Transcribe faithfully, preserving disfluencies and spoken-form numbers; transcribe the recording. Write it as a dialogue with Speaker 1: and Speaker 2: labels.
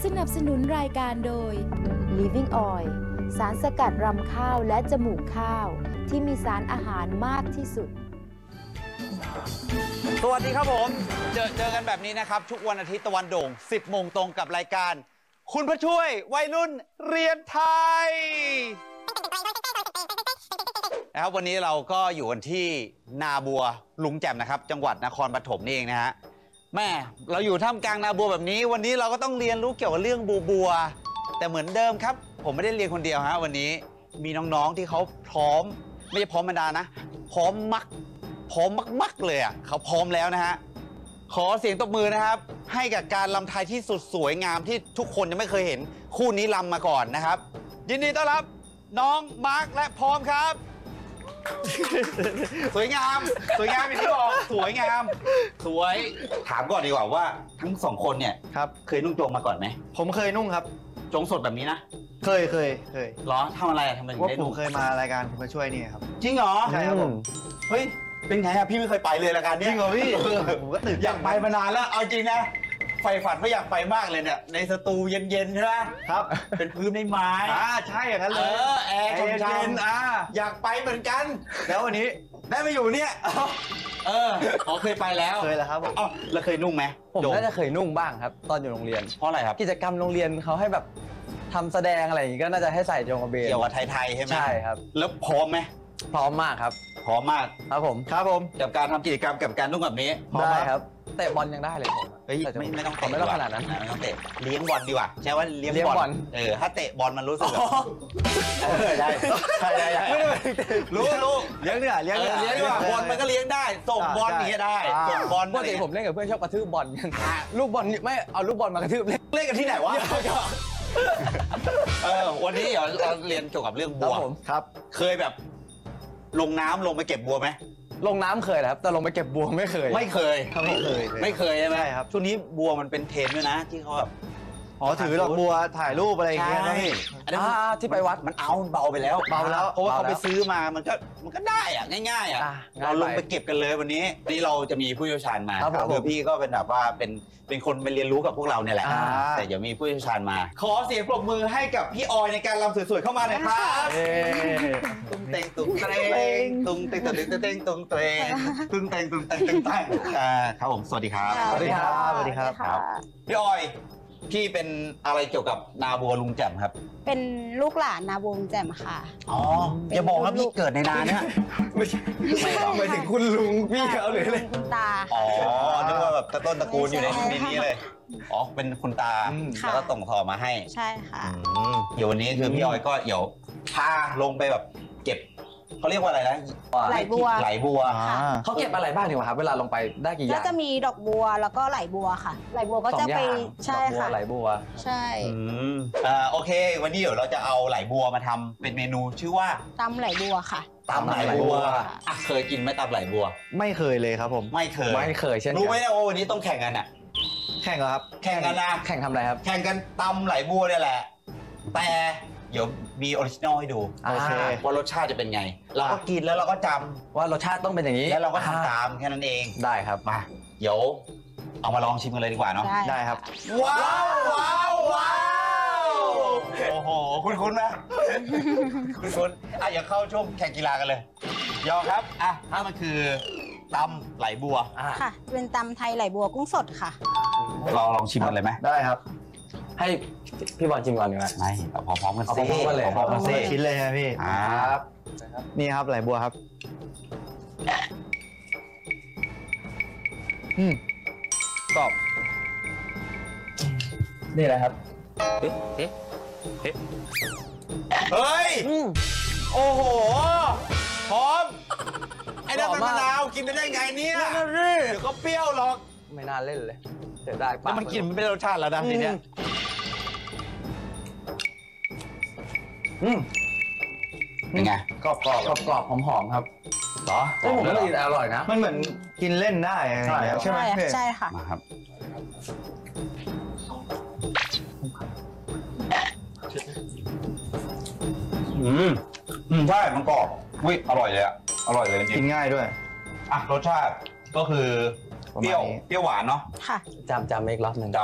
Speaker 1: สนับสนุนรายการโดย Living Oil สารสกัดรำข้าวและจมูกข้าวที่มีสารอาหารมากที่สุด
Speaker 2: สวัสดีครับผมเจอเจอกันแบบนี้นะครับทุกวันอาทิตย์ตะวันโด่งสิบโมงตรงกับรายการคุณพระช่วยวัยรุ่นเรียนไทยนะครับวันนี้เราก็อยู่กันที่นาบัวลุงแจ่มนะครับจังหวัดนครปฐมนี่เองนะฮะแม่เราอยู่ท่ามกลางนาบัวแบบนี้วันนี้เราก็ต้องเรียนรู้เกี่ยวกับเรื่องบัวบัวแต่เหมือนเดิมครับผมไม่ได้เรียนคนเดียวฮะวันนี้มีน้องๆที่เขาพร้อมไม่ใช่พร้อมธรรมดานะพร้อมมักพร้อมมากๆเลยอ่ะเขาพร้อมแล้วนะฮะขอเสียงตบมือนะครับให้กับการรำไทยที่สุดสวยงามที่ทุกคนยังไม่เคยเห็นคู่นี้รำมาก่อนนะครับยินดีต้อนรับน้องมาร์คและพร้อมครับ สวยงามสวยงามอย่างที่บอกสวยงามสวยถามก่อนดีกว่าว่าทั้งสองคนเนี่ยครับเคยนุ่งโจงมาก่อนไหม
Speaker 3: ผมเคยนุ่งครับ
Speaker 2: โจงสดแบบนี้นะ
Speaker 3: เคยเคยเคย
Speaker 2: เหรอทำอะไรทำไมถึง
Speaker 3: ว่า
Speaker 2: ได้
Speaker 3: ผ
Speaker 2: นุ่
Speaker 3: ม
Speaker 2: ง
Speaker 3: เคยมารายการผมมาช่วยนี่ครับ
Speaker 2: จริงเหรอ
Speaker 3: ใช่ครับผม
Speaker 2: เฮ้ยเป็นไงอะพี่ไม่เคยไปเลยรายการนี้
Speaker 3: จริงเหรอพี่ผมก็ตื่น
Speaker 2: อยากไปมานานแล้วเอาจริงนะไฟฝันว่าอยากไปมากเลยเนี่ยในสตูเย็นๆใช่ไหม
Speaker 3: ครับ
Speaker 2: เป็นพื้นในไม้
Speaker 3: อ่าใช่อย่างนั้นเลย
Speaker 2: เออแอร์ชมๆอ่าอยากไปเหมือนกัน
Speaker 3: แล้ววันนี้
Speaker 2: ได้มาอยู่เนี่ยเอออ๋อเคยไปแล้ว
Speaker 3: เคยแล้วครับผม
Speaker 2: อ๋อแล้วเคยนุ่งไหม
Speaker 4: ผมน่าจะเคยนุ่งบ้างครับตอนอยู่โรงเรียน
Speaker 2: เพราะอะไรครับ
Speaker 4: กิจกรรมโรงเรียนเขาให้แบบทำแสดงอะไรอย่างงี้ก็น่าจะให้ใส่โจงกระเบน
Speaker 2: เกี่ยวกับไทยๆใช่ไหม
Speaker 4: ใช่ครับ
Speaker 2: แล้วพร้อมไหม
Speaker 4: พร้อมมากครับ
Speaker 2: พร้อมมาก
Speaker 4: ครับผม
Speaker 3: ครับผม
Speaker 2: กับการทำกิจกรรมกับการนุ่งแบบนี้
Speaker 4: ได้ครับเตะบอลยังได้เลยผม
Speaker 2: เฮ้ยไม่ไม่ต้องเตะ
Speaker 4: ไม่ต้องขนาดนั้น
Speaker 2: ไม่ต้องเตะเลี้ยงบอลดีกว่าใช่ว่าเลี้ยงบอลเออถ้าเตะบอลมันรู้สึกแบบได้ใช่ใช่ใช่รู้รู้
Speaker 3: เลี้ยงเนี่ยเลี้ยง
Speaker 2: เลี้ยงดีกว่าบอลมันก็เลี้ยงได้ส่งบอลอย่างเงี้ยได้ส่งบอล
Speaker 4: ปกติผมเล่นกับเพื่อนชอบกระทืบบอลกันลูกบอลไม่เอาลูกบอลมากระทืบเล่น
Speaker 2: เล่นกันที่ไหนวะเออวันนี้เดี๋ยวเราเรียนเกี่ยวกับเรื่องบัว
Speaker 3: ครับ
Speaker 2: เคยแบบลงน้ำลงไปเก็บบัวไหม
Speaker 4: ลงน้ำเคยครับแต่ลงไปเก็บบัวไม่เคย
Speaker 2: ไม่เคย
Speaker 3: ไม่เคย
Speaker 2: ไม่เคยใช่ไหม
Speaker 3: ใช่ครับ
Speaker 2: ช่วงนี้บัวมันเป็นเทรนด์ด้วยนะที่เขาแบบ
Speaker 3: อ๋อถือดอกบัวถ่ายรูปอะไรอย่างเงี้ยนะพี่
Speaker 4: อ่าที่ไปวัด
Speaker 2: มันเอาเบาไปแล้ว
Speaker 3: เบาแล้ว
Speaker 2: เพราะว่าเขาไปซื้อมามันก็มันก็ได้อะง่ายๆอ่ะเราลงไปเก็บกันเลยวันนี้นี่เราจะมีผู้เชี่ยวชาญมาคือพี่ก็เป็นแบบว่าเป็นเป็นคนไปเรียนรู้กับพวกเราเนี่ยแหละแต่เดี๋ยวมีผู้เชี่ยวชาญมาขอเสียงปรบมือให้กับพี่ออยในการรำสวยๆเข้ามาหน่อยครับตุ้งเต็งตุ้งเตงตุ้งเต็งตุ้งเต็งตุ้งเต็งตุ้งเต็งตุ้งเต็งตุ้งเต็งตุ้งเต็งอ่าครับผมสวัสดีครับ
Speaker 3: สวัสดีครับสวัสดีครับ
Speaker 2: พี่ออยพี่เป็นอะไรเกี่ยวกับนาบัวลุงแจ่มครับ
Speaker 5: เป็นลูกหลานนาบัวลุงแจ่มค่ะ
Speaker 2: อ๋ออย่าบอกว่าพี่เกิดในนาเนี่ย
Speaker 3: ไม่ใช่ไม่ถึงคุณลุงพี่เขาหรืออะไร
Speaker 5: คุณตา
Speaker 2: อ๋อนึกว่าแบบต้นตระกูลอยู่ในนี้เลยอ๋อเป็นคุณตาแล้วก็ส่งต่อมาให้
Speaker 5: ใช่ค่ะ
Speaker 2: เดี๋ยววันนี้คือพี่ออยก็เดี๋ยวพาลงไปแบบเก็บเขาเรียกว่าอะไรนะ
Speaker 5: ไหลบัว
Speaker 2: ไหลบัว
Speaker 4: เขาเก็บอะไรบ้างดีวะครับเวลาลงไปได้กี่อย่าง
Speaker 5: ก็จะมีดอกบัวแล้วก็ไหลบัวค่ะไหลบัวก็จะไปใช่ค่ะ
Speaker 4: ไหลบัว
Speaker 5: ใช่
Speaker 2: อ่าโอเควันนี้เดี๋ยวเราจะเอาไหลบัวมาทำเป็นเมนูชื่อว่า
Speaker 5: ตำไหลบัวค่ะ
Speaker 2: ตำไหลบัวอ่ะเคยกินไหมตำไหลบัว
Speaker 3: ไม่เคยเลยครับผม
Speaker 2: ไม่เคย
Speaker 4: ไม่เคยเช่นกัน
Speaker 2: รู้ไหมว่าวันนี้ต้องแข่งกันอ่ะ
Speaker 3: แข่งเหรอครับ
Speaker 2: แข่งกันนะ
Speaker 4: แข่งทำอะไรครับ
Speaker 2: แข่งกันตำไหลบัวเนี่ยแหละแต่เดี๋ยวมีออริจินอลให้ดู
Speaker 3: โอเค
Speaker 2: ว่ารสชาติจะเป็นไงเราก็กินแล้วเราก็จำ
Speaker 4: ว่ารสชาติต้องเป็นอย่างนี้
Speaker 2: แล้วเราก็ทำตามแค่นั้นเอง
Speaker 4: ได้ครับ
Speaker 2: มาเดี๋ยวเอามาลองชิมกันเลยดีกว่าเนาะ
Speaker 3: ได้ครับ
Speaker 2: ว้าวว้าวว้าวโอ้โหคุณคุณนะคุณคุณอ่ะอย่าเข้าช่วงแข่งกีฬากันเลยยอมครับอ่ะถ้ามันคือตำไหลบัว
Speaker 5: ค่ะเป็นตำไทยไหลบัวกุ้งสดค่ะ
Speaker 2: ลองลองชิมกันเลยไหม
Speaker 3: ได้ครับ
Speaker 4: ให้พี่บอลชิมก่อนดีกว่า
Speaker 2: ไม่เอาพร้อมๆกันสิ
Speaker 4: พร้อมกันเลย
Speaker 2: พร้อมกันสิ
Speaker 3: ชิ้นเลยครับพี่
Speaker 2: ครับ
Speaker 3: นี่ครับไหลบัวครับอืมกรอบ
Speaker 4: นี่แหละครับ
Speaker 2: เฮ้ยโอ้โหพร้อมไอ้นั่นมันมะนาวกินไปได้ไงเนี่ยเดี๋ยวก็เปรี้ยวหรอก
Speaker 4: ไม่น่าเล่นเลยเดี๋ยวได้ปะ
Speaker 2: แล้วมันกินมันไม่ได้รสชาติแล้วนะทีเนี้ยอืมเป็นไง
Speaker 4: กรอบกรอบกรอบกรอบหอมหอมครับเหรอผมก็กินอร่อยนะ
Speaker 3: มันเหมือนกินเล่นได้ใช่ไหม
Speaker 5: ใช่ค่ะ
Speaker 2: มาครับอืมอืมใช่มันกรอบอุ้ยอร่อยเลยอะอร่อยเลยจริง
Speaker 3: กินง่ายด้วย
Speaker 2: อ่ะรสชาติก็คือเปรี้ยวเปรี้ยวหวานเนาะ
Speaker 5: ค่ะ
Speaker 4: จำจำอีกรอบหนึ่ง